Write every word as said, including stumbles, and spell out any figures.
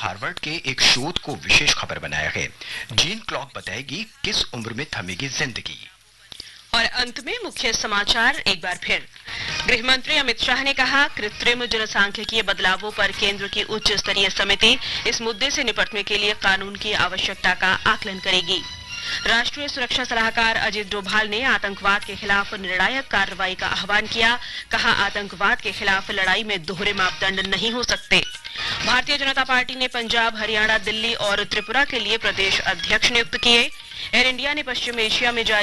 Harvard के एक शोध को विशेष खबर बनाया है। जीन क्लॉक बताएगी किस उम्र में थमेगी जिंदगी। और अंत में मुख्य समाचार एक बार फिर। गृह मंत्री अमित शाह ने कहा, कृत्रिम जनसांख्यिकीय बदलावों पर केंद्र की उच्च स्तरीय समिति इस मुद्दे से निपटने के लिए कानून की आवश्यकता का आकलन करेगी। राष्ट्रीय सुरक्षा सलाहकार अजित डोभाल ने आतंकवाद के खिलाफ निर्णायक कार्रवाई का आह्वान किया। कहा, आतंकवाद के खिलाफ लड़ाई में दोहरे मापदंड नहीं हो सकते। भारतीय जनता पार्टी ने पंजाब, हरियाणा, दिल्ली और त्रिपुरा के लिए प्रदेश अध्यक्ष नियुक्त किए। एयर इंडिया ने पश्चिम एशिया में जारी